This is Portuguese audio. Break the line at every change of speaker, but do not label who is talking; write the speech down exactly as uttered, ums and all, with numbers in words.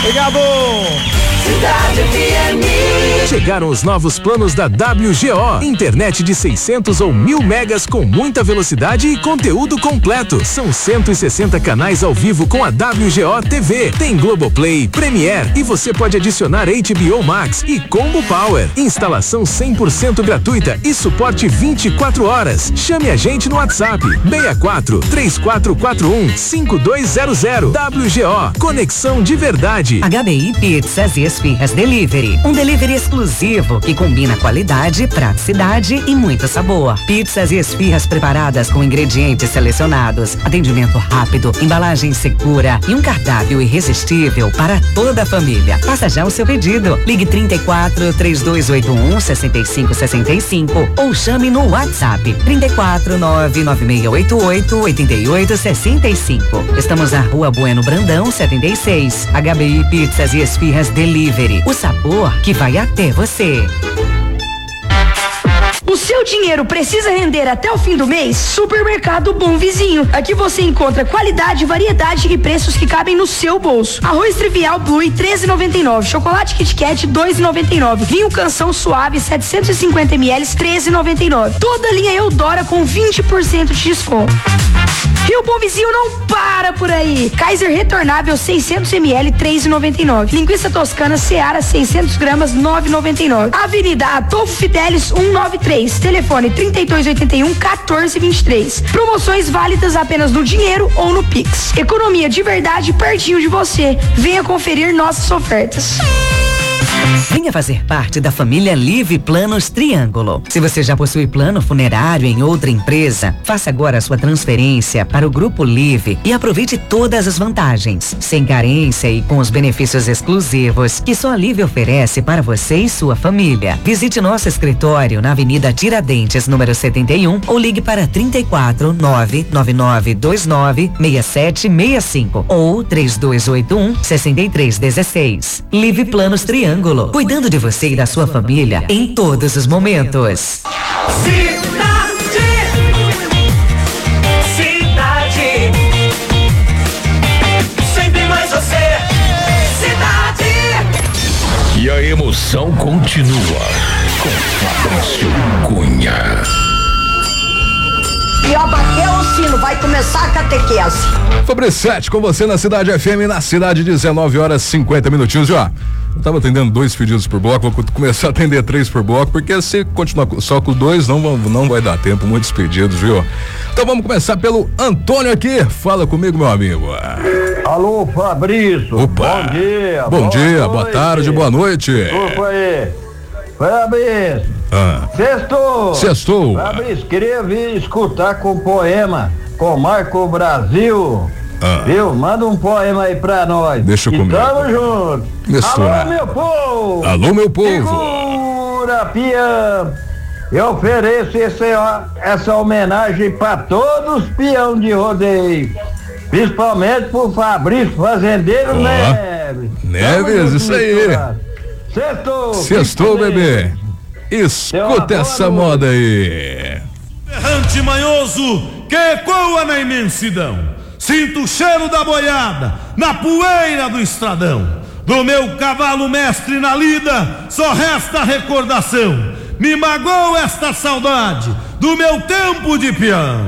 Obrigado!
Cidade F M.
Chegaram os novos planos da W G O. Internet de seiscentos ou mil megas com muita velocidade e conteúdo completo. São cento e sessenta canais ao vivo com a W G O T V. Tem Globoplay, Premiere e você pode adicionar H B O Max e Combo Power. Instalação cem por cento gratuita e suporte vinte e quatro horas. Chame a gente no WhatsApp seis quatro, três quatro quatro um, cinco dois zero zero. W G O, conexão de verdade.
H B I Pizzas e Esfirras Delivery. Um delivery exclusivo que combina qualidade, praticidade e muito sabor. Pizzas e esfirras preparadas com ingredientes selecionados, atendimento rápido, embalagem segura e um cardápio irresistível para toda a família. Faça já o seu pedido. Ligue trinta e quatro, três dois oito um, seis cinco seis cinco ou chame no WhatsApp trinta e quatro, nove nove seis oito oito, oito oito seis cinco. Estamos na Rua Bueno Brandão, setenta e seis. H B I Pizzas e Esfirras Delivery. O sabor que vai até você.
O seu dinheiro precisa render até o fim do mês? Supermercado Bom Vizinho. Aqui você encontra qualidade, variedade e preços que cabem no seu bolso. Arroz Trivial Blue treze e noventa e nove. Chocolate Kit Kat dois e noventa e nove. Vinho Canção Suave setecentos e cinquenta mililitros treze e noventa e nove. Toda a linha Eudora com vinte por cento de desconto. E o Bom Vizinho não para por aí. Kaiser Retornável seiscentos mililitros três e noventa e nove. Linguiça Toscana Seara seiscentos gramas nove e noventa e nove. Avenida Adolfo Fidelis cento e noventa e três. Telefone trinta e dois oitenta e um, quatorze vinte e três. Promoções válidas apenas no dinheiro ou no Pix. Economia de verdade pertinho de você. Venha conferir nossas ofertas.
Venha fazer parte da família Live Planos Triângulo. Se você já possui plano funerário em outra empresa, faça agora a sua transferência para o Grupo Live e aproveite todas as vantagens, sem carência e com os benefícios exclusivos que só a Live oferece para você e sua família. Visite nosso escritório na Avenida Tiradentes, número setenta e um, ou ligue para trinta e quatro, nove nove nove dois nove, seis sete seis cinco ou três dois oito um, seis três um seis. Live Planos Triângulo. Cuidando de você e da sua família em todos os momentos.
Cidade, cidade, sempre mais você. Cidade.
E a emoção continua com Fabrício Cunha.
E ó, bateu o sino, vai começar a catequese.
Fabrício sete com você na Cidade F M, na cidade, dezenove horas e cinquenta minutinhos, ó. Eu tava atendendo dois pedidos por bloco, vou começar a atender três por bloco, porque se continuar só com dois, não, não vai dar tempo, muitos pedidos, viu? Então vamos começar pelo Antônio aqui, fala comigo, meu amigo.
Alô, Fabrício.
Opa.
Bom dia.
Bom
boa
dia,
noite.
boa tarde, boa noite.
Opa aí. Fabrício.
Ah.
Sextou.
Sextou.
Fabrício, queria vir escutar com o poema com Marco Brasil.
Ah.
Viu? Manda um poema aí pra nós.
Deixa eu comer.
Tamo junto.
Misturar.
Alô, meu povo.
Alô, meu povo.
Segura, peão. Eu ofereço esse, essa homenagem pra todos os peão de rodeio. Principalmente pro Fabrício Fazendeiro
oh.
Neves.
Neves, isso aí.
Sextou.
Sextou, bebê. Escuta essa
noite.
moda aí.
Errante manhoso que ecoa na imensidão. Sinto o cheiro da boiada na poeira do estradão. Do meu cavalo mestre na lida só resta a recordação. Me magoou esta saudade do meu tempo de peão.